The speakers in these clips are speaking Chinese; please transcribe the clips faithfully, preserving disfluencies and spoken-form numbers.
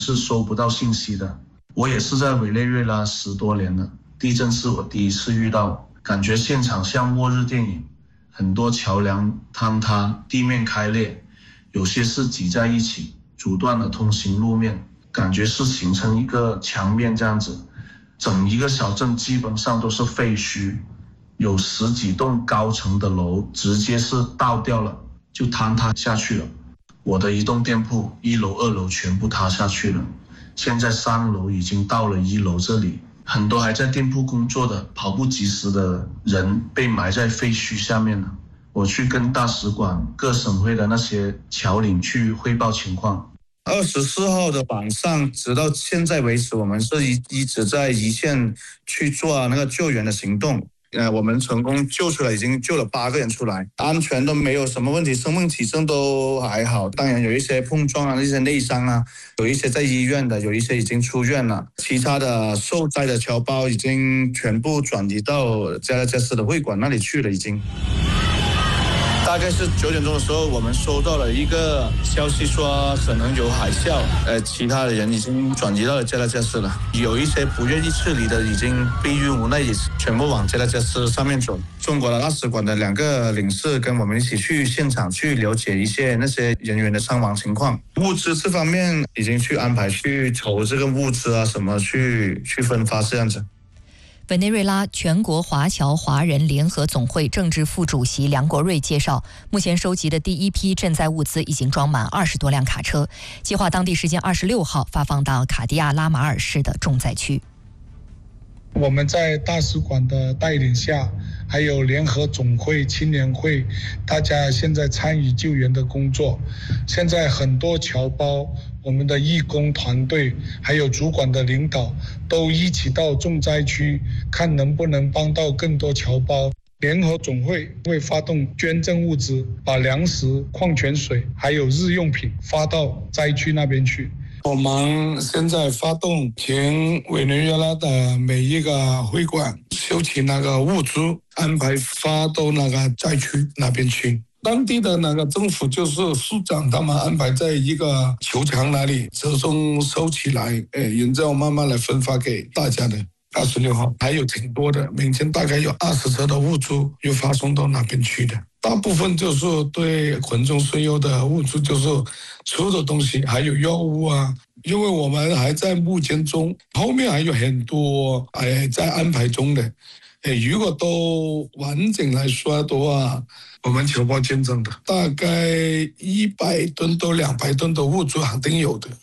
是收不到信息的。我也是在委内瑞拉十多年了，地震是我第一次遇到，感觉现场像末日电影，很多桥梁坍塌，地面开裂，有些是挤在一起，阻断了通行路面，感觉是形成一个墙面这样子。整一个小镇基本上都是废墟，有十几栋高层的楼直接是倒掉了，就坍塌下去了。我的一栋店铺一楼二楼全部塌下去了，现在三楼已经到了一楼这里，很多还在店铺工作的跑不及时的人被埋在废墟下面了。我去跟大使馆各省会的那些侨领去汇报情况。 二十四号的晚上直到现在为止，我们是一一直在一线去做那个救援的行动。呃，我们成功救出来，已经救了八个人出来，安全都没有什么问题，生命体征都还好。当然有一些碰撞啊，一些内伤啊，有一些在医院的，有一些已经出院了。其他的受灾的侨胞已经全部转移到加拉加斯的会馆那里去了，已经。大概是九点钟的时候，我们收到了一个消息说可能有海啸，呃，其他的人已经转移到了加拉加斯了。有一些不愿意撤离的，已经逼于无奈，也全部往加拉加斯上面走。中国的大使馆的两个领事跟我们一起去现场去了解一些那些人员的伤亡情况。物资这方面已经去安排去筹这个物资啊，什么去去分发这样子。 委内瑞拉全国华侨华人联合总会政治副主席梁国瑞介绍，目前收集的第一批赈灾物资已经装满二十多辆卡车，计划当地时间二十六号发放到卡地亚拉马尔市的重灾区。 我们在大使馆的带领下，还有联合总会、青年会，大家现在参与救援的工作。现在很多侨胞，我们的义工团队还有主管的领导都一起到重灾区，看能不能帮到更多侨胞。联合总会会发动捐赠物资，把粮食、矿泉水还有日用品发到灾区那边去。我们现在发动全委内瑞拉的每一个会馆收集那个物资，安排发到那个灾区那边去。当地的那个政府就是市长他们安排在一个球场那里集中收起来，哎，然后慢慢来分发给大家的。二十六号还有挺多的，明天大概有二十车的物资又发送到那边去的。大部分就是对群众需要的物资，就是吃的东西，还有药物啊。因为我们还在募捐中，后面还有很多哎在安排中的。哎，如果都完整来说的话，我们侨胞捐赠的大概一百吨到两百吨的物资肯定有的。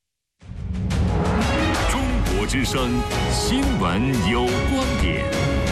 中国之声新闻有观点。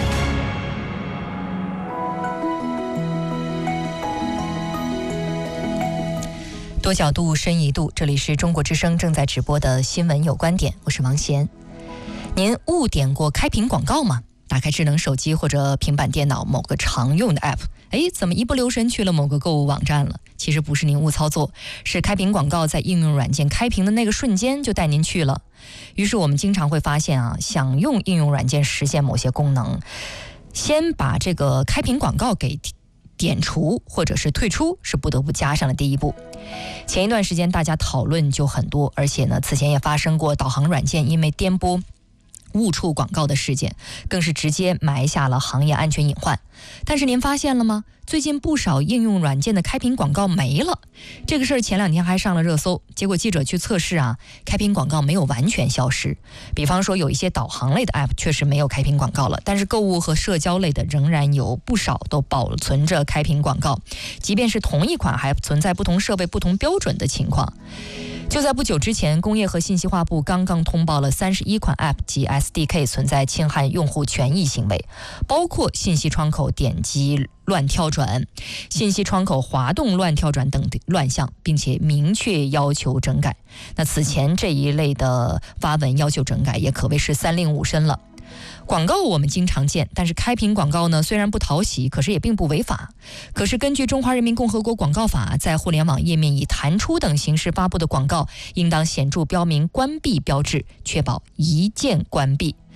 多角度，深一度，这里是中国之声正在直播的新闻有观点，我是王贤。您误点过开屏广告吗？打开智能手机或者平板电脑某个常用的 app， 哎，怎么一不留神去了某个购物网站了？其实不是您误操作，是开屏广告在应用软件开屏的那个瞬间就带您去了。于是我们经常会发现啊，想用应用软件实现某些功能，先把这个开屏广告给点除或者是退出，是不得不加上的第一步。前一段时间大家讨论就很多，而且呢，此前也发生过导航软件因为颠簸误触广告的事件，更是直接埋下了行业安全隐患。但是您发现了吗？最近不少应用软件的开屏广告没了，这个事儿前两天还上了热搜。结果记者去测试啊，开屏广告没有完全消失。比方说有一些导航类的 app 确实没有开屏广告了，但是购物和社交类的仍然有不少都保存着开屏广告，即便是同一款还存在不同设备不同标准的情况。就在不久之前，工业和信息化部刚刚通报了三十一款 App 及 S D K 存在侵害用户权益行为，包括信息窗口点击乱跳转、信息窗口滑动乱跳转等乱象，并且明确要求整改。那此前这一类的发文要求整改也可谓是三令五申了。广告我们经常见，但是开屏广告呢，虽然不讨喜，可是也并不违法。可是根据《中华人民共和国广告法》，在互联网页面以弹出等形式发布的广告，应当显著标明关闭标志，确保一键关闭。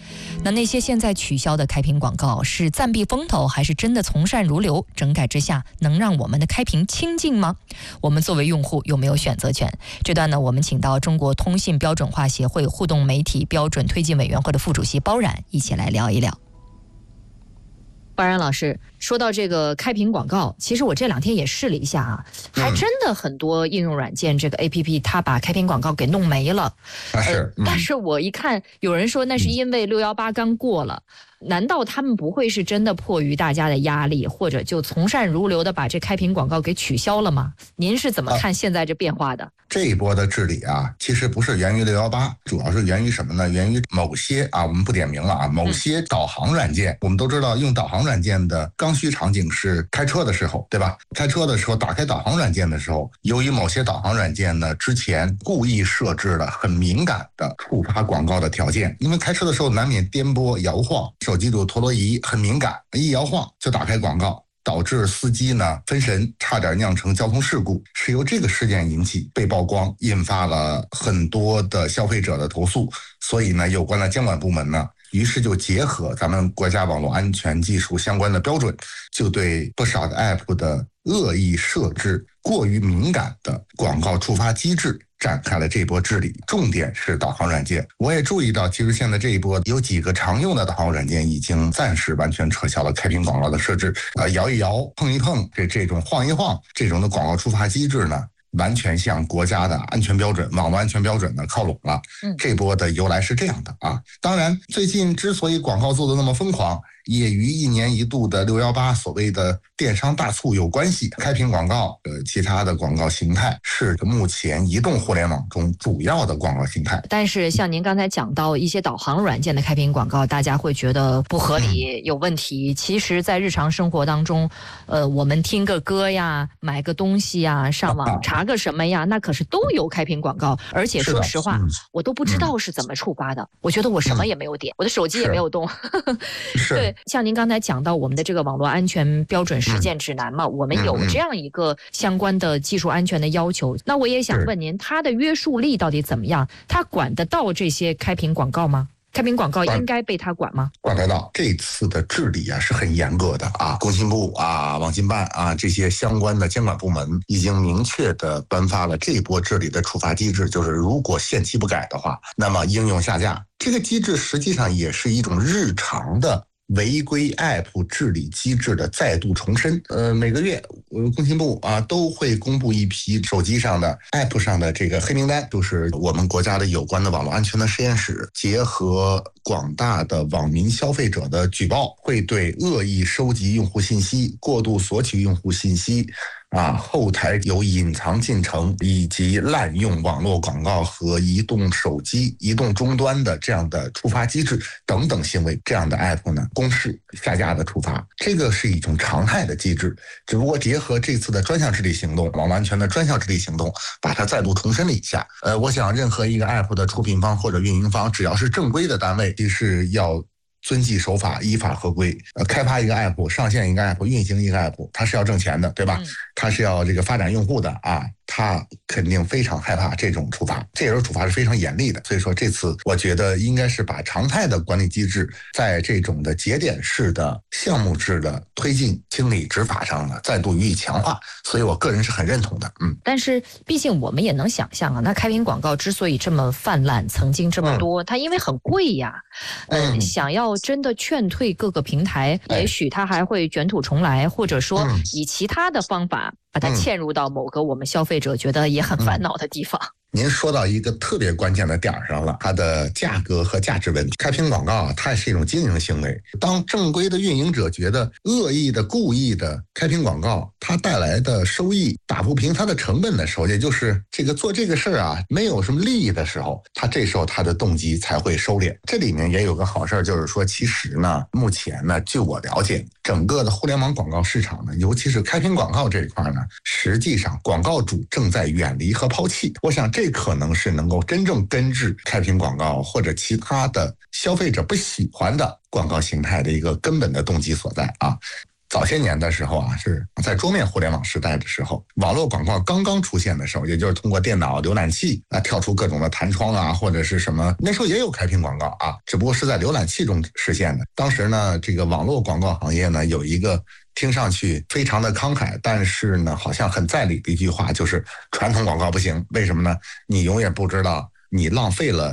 那那些现在取消的开屏广告是暂避风头，还是真的从善如流？整改之下能让我们的开屏清净吗？我们作为用户有没有选择权？这段呢，我们请到中国通信标准化协会互动媒体标准推进委员会的副主席包冉一起来聊一聊。包冉老师，说到这个开屏广告，其实我这两天也试了一下啊，还真的很多应用软件这个 A P P 它把开屏广告给弄没了。 啊是， 呃，但是我一看有人说那是因为六一八刚过了，难道他们不会是真的迫于大家的压力，或者就从善如流的把这开屏广告给取消了吗？您是怎么看现在这变化的？ 啊、这一波的治理啊，其实不是源于六一八，主要是源于什么呢？源于某些啊，我们不点名了啊，某些导航软件。嗯、我们都知道，用导航软件的刚需场景是开车的时候，对吧？开车的时候，打开导航软件的时候，由于某些导航软件呢，之前故意设置了很敏感的触发广告的条件，因为开车的时候难免颠簸摇晃，手机的陀螺仪很敏感，一摇晃就打开广告，导致司机呢分神，差点酿成交通事故，是由这个事件引起被曝光，引发了很多的消费者的投诉。所以呢，有关的监管部门呢，于是就结合咱们国家网络安全技术相关的标准，就对不少的 App 的恶意设置、过于敏感的广告触发机制展开了这波治理，重点是导航软件。我也注意到，其实现在这一波有几个常用的导航软件已经暂时完全撤销了开屏广告的设置，呃，摇一摇、碰一碰，这这种晃一晃，这种的广告触发机制呢，完全向国家的安全标准、网络安全标准呢靠拢了。嗯，这波的由来是这样的啊。当然，最近之所以广告做得那么疯狂，也与一年一度的六一八所谓的电商大促有关系。开屏广告，呃，其他的广告形态是目前移动互联网中主要的广告形态。 但是像您刚才讲到一些导航软件的开屏广告，大家会觉得不合理、嗯、有问题。其实，在日常生活当中，呃，我们听个歌呀，买个东西呀，上网查个什么呀，那可是都有开屏广告。而且说实话，我都不知道是怎么触发的。嗯、我觉得我什么也没有点，嗯、我的手机也没有动。 是。 对。像您刚才讲到我们的这个网络安全标准实践指南嘛，我们有这样一个相关的技术安全的要求。那我也想问您，它的约束力到底怎么样？它管得到这些开屏广告吗？开屏广告应该被它管吗？ 管得到。这次的治理啊是很严格的啊，工信部啊、网信办啊这些相关的监管部门已经明确的颁发了这波治理的处罚机制，就是如果限期不改的话，那么应用下架。这个机制实际上也是一种日常的违规 App 治理机制的再度重申。呃，每个月呃工信部啊都会公布一批手机上的 App 上的这个黑名单，就是我们国家的有关的网络安全的实验室结合广大的网民消费者的举报，会对恶意收集用户信息、过度索取用户信息啊，后台有隐藏进程以及滥用网络广告和移动手机、移动终端的这样的触发机制等等行为，这样的 App 呢，公示下架的处罚，这个是一种常态的机制。只不过结合这次的专项治理行动，网络安全的专项治理行动，把它再度重申了一下。呃，我想任何一个 App 的出品方或者运营方，只要是正规的单位，其实要遵纪守法、依法合规。呃，开发一个 app、上线一个 app、运行一个 app， 它是要挣钱的，对吧？它是要这个发展用户的啊，他肯定非常害怕这种处罚，这种处罚是非常严厉的。所以说这次我觉得应该是把常态的管理机制在这种的节点式的项目制的推进清理执法上呢再度予以强化，所以我个人是很认同的。嗯， 但是毕竟我们也能想象啊，那开屏广告之所以这么泛滥，曾经这么多，嗯、它因为很贵呀，嗯、呃，想要真的劝退各个平台， 哎、 也许它还会卷土重来，或者说以其他的方法把它嵌入到某个我们消费者觉得也很烦恼的地方。嗯您说到一个特别关键的点上了，它的价格和价值问题。开屏广告啊，它也是一种经营行为。当正规的运营者觉得恶意的、故意的开屏广告，它带来的收益打不平它的成本的时候，也就是这个做这个事儿啊，没有什么利益的时候，它这时候它的动机才会收敛。这里面也有个好事儿，就是说，其实呢，目前呢，据我了解，整个的互联网广告市场呢，尤其是开屏广告这一块呢，实际上广告主正在远离和抛弃。我想这。这可能是能够真正根治开屏广告或者其他的消费者不喜欢的广告形态的一个根本的动机所在啊。 早些年的时候啊，是在桌面互联网时代的时候，网络广告刚刚出现的时候，也就是通过电脑浏览器啊跳出各种的弹窗啊，或者是什么，那时候也有开屏广告啊，只不过是在浏览器中实现的。当时呢，这个网络广告行业呢有一个听上去非常的慷慨，但是呢好像很在理的一句话，就是传统广告不行。为什么呢？你永远不知道你浪费了